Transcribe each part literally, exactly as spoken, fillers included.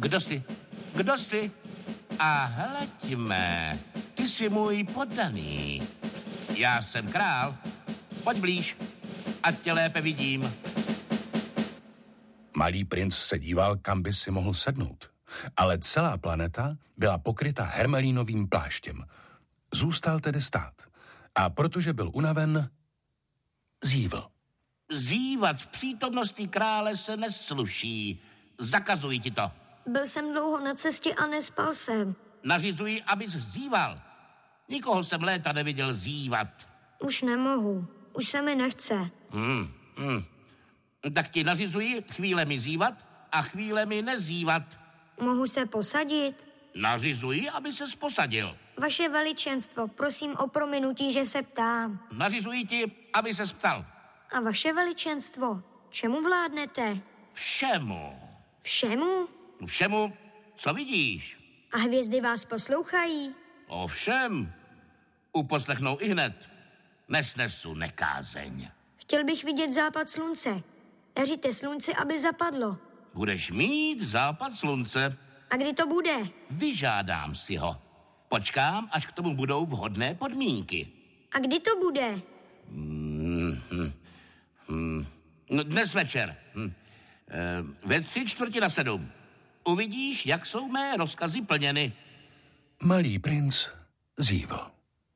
Kdo jsi? Kdo jsi? A hleďme, ty jsi můj poddaný. Já jsem král. Pojď blíž, ať tě lépe vidím. Malý princ se díval, kam by si mohl sednout. Ale celá planeta byla pokryta hermelínovým pláštěm. Zůstal tedy stát. A protože byl unaven, zívl. Zívat v přítomnosti krále se nesluší. Zakazuji ti to. Byl jsem dlouho na cestě a nespal jsem. Nařizuji, abys zíval. Nikoho jsem léta neviděl zívat. Už nemohu. Už se mi nechce. Hmm, hmm. Tak ti nařizuji chvíle mi zívat a chvíle mi nezívat. Mohu se posadit? Nařizuji, aby ses posadil. Vaše veličenstvo, prosím o prominutí, že se ptám. Nařizuji ti, aby ses ptal. A vaše veličenstvo, čemu vládnete? Všemu. Všemu? Všemu, co vidíš. A hvězdy vás poslouchají? Ovšem. Uposlechnou i hned. Nesnesu nekázeň. Chtěl bych vidět západ slunce. Daříte slunci, aby zapadlo. Budeš mít západ slunce. A kdy to bude? Vyžádám si ho. Počkám, až k tomu budou vhodné podmínky. A kdy to bude? Hmm, hmm, hmm. No, dnes večer. Hmm. E, ve tři čtvrti na sedm. Uvidíš, jak jsou mé rozkazy plněny. Malý princ zívl.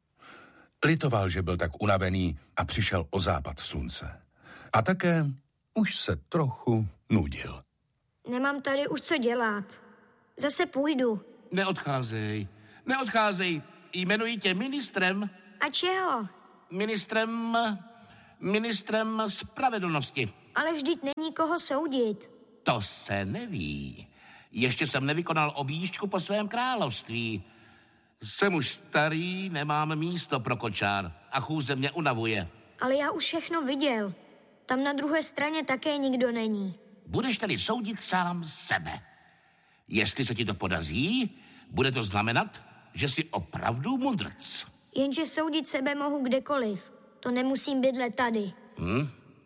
Litoval, že byl tak unavený a přišel o západ slunce. A také už se trochu nudil. Nemám tady už co dělat. Zase půjdu. Neodcházej, neodcházej. Jmenuji tě ministrem. A čeho? Ministrem, ministrem spravedlnosti. Ale vždyť není koho soudit. To se neví. Ještě jsem nevykonal objížďku po svém království. Jsem už starý, nemám místo pro kočár a chůze mě unavuje. Ale já už všechno viděl. Tam na druhé straně také nikdo není. Budeš tedy soudit sám sebe. Jestli se ti to podaří, bude to znamenat, že jsi opravdu mudrc. Jenže soudit sebe mohu kdekoliv. To nemusím bydlet tady. Hmm?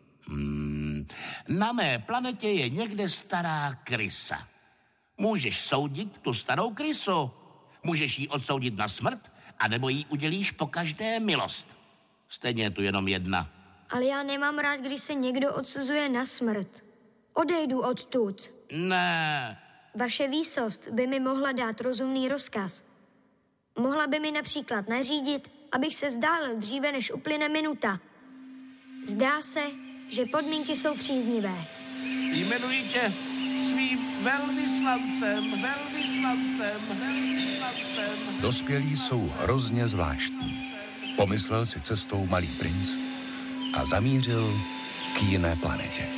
Hmm. Na mé planetě je někde stará krysa. Můžeš soudit tu starou krysu. Můžeš ji odsoudit na smrt, anebo jí udělíš po každé milost. Stejně je tu jenom jedna. Ale já nemám rád, když se někdo odsuzuje na smrt. Odejdu odtud. Ne. Vaše výsost by mi mohla dát rozumný rozkaz. Mohla by mi například nařídit, abych se vzdálil dříve, než uplyne minuta. Zdá se, že podmínky jsou příznivé. Jmenuji tě svým velvyslancem, velvyslancem, velvyslancem. Dospělí jsou hrozně zvláštní. Pomyslel si cestou malý princ a zamířil k jiné planetě.